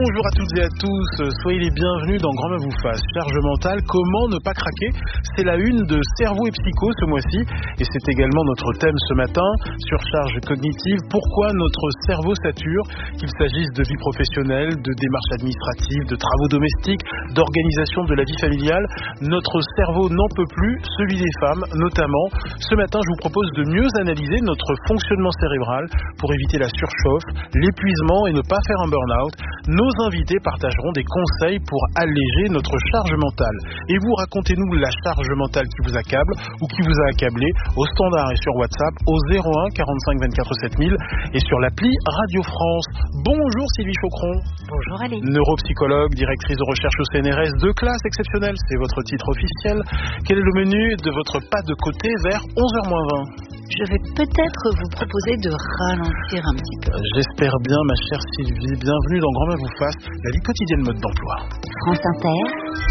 Bonjour à toutes et à tous, soyez les bienvenus dans Grand Main vous fasse. Charge mentale, comment ne pas craquer? C'est la une de Cerveau et Psycho ce mois-ci et c'est également notre thème ce matin, surcharge cognitive, pourquoi notre cerveau sature, qu'il s'agisse de vie professionnelle, de démarches administratives, de travaux domestiques, d'organisation de la vie familiale. Notre cerveau n'en peut plus, celui des femmes notamment. Ce matin, je vous propose de mieux analyser notre fonctionnement cérébral pour éviter la surchauffe, l'épuisement et ne pas faire un burn-out. Nos invités partageront des conseils pour alléger notre charge mentale. Et vous, racontez-nous la charge mentale qui vous accable ou qui vous a accablé au standard et sur WhatsApp au 01 45 24 7000 et sur l'appli Radio France. Bonjour Sylvie Chaucron. Bonjour Ali. Neuropsychologue, directrice de recherche au CNRS, de classe exceptionnelle, c'est votre titre officiel. Quel est le menu de votre pas de côté vers 11h20? Je vais peut-être vous proposer de ralentir un petit peu. J'espère bien, ma chère Sylvie. Bienvenue dans Grand Main vous fasse, la vie quotidienne mode d'emploi. France Inter.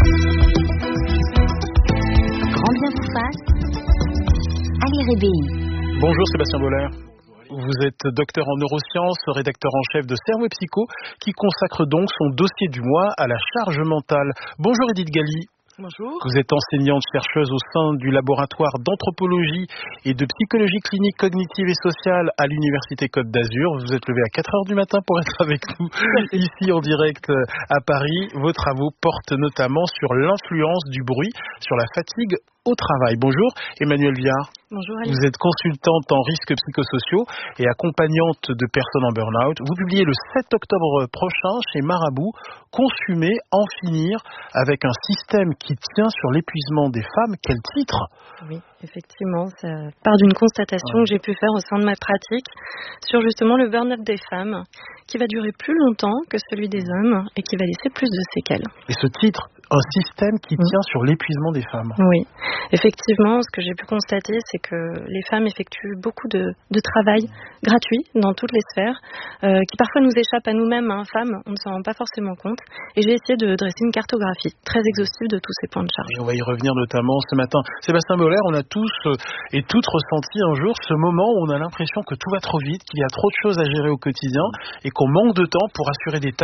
Grand bien vous fasse. Ali Rébéi. Bonjour Sébastien Boller. Vous êtes docteur en neurosciences, rédacteur en chef de Cerveau et Psycho, qui consacre donc son dossier du mois à la charge mentale. Bonjour Edith Galli. Bonjour. Vous êtes enseignante chercheuse au sein du laboratoire d'anthropologie et de psychologie clinique cognitive et sociale à l'université Côte d'Azur. Vous êtes levé à 4h du matin pour être avec nous ici en direct à Paris. Vos travaux portent notamment sur l'influence du bruit sur la fatigue au travail. Bonjour Emmanuel Viard. Bonjour Ali. Vous êtes consultante en risques psychosociaux et accompagnante de personnes en burn-out. Vous publiez le 7 octobre prochain chez Marabout « Consumer, en finir avec un système qui tient sur l'épuisement des femmes ». Quel titre ? Oui, effectivement, ça part d'une constatation que j'ai pu faire au sein de ma pratique sur justement le burn-out des femmes qui va durer plus longtemps que celui des hommes et qui va laisser plus de séquelles. Et ce titre, un système qui tient sur l'épuisement des femmes. Oui, effectivement, ce que j'ai pu constater, c'est que les femmes effectuent beaucoup de travail gratuit dans toutes les sphères, qui parfois nous échappent à nous-mêmes, femmes, on ne s'en rend pas forcément compte. Et j'ai essayé de dresser une cartographie très exhaustive de tous ces points de charge. Et on va y revenir notamment ce matin. Sébastien Boller, on a tous et toutes ressenti un jour ce moment où on a l'impression que tout va trop vite, qu'il y a trop de choses à gérer au quotidien et qu'on manque de temps pour assurer des tâches